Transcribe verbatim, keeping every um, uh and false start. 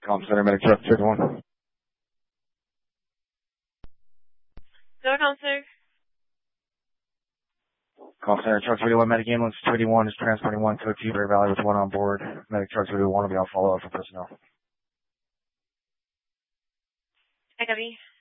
Com Center, Medic Truck two one. Go, Com Center. Com Center, Truck two one, Medic Ambulance two one is transporting one code two Bear Valley with one on board. Medic Truck two one will be on follow-up for personnel. I copy.